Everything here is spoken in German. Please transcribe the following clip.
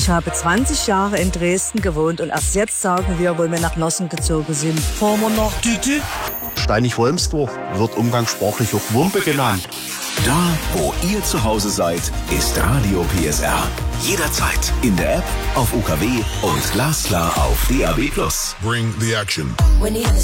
Ich habe 20 Jahre in Dresden gewohnt und erst jetzt sagen wir, wo wir nach Nossen gezogen sind. Fahren wir nach Tüte? Steinig-Wolmsburg wird umgangssprachlich auch Wumpe genannt. Da, wo ihr zu Hause seid, ist Radio PSR. Jederzeit in der App, auf UKW und glasklar auf DAB+. Bring the action. When you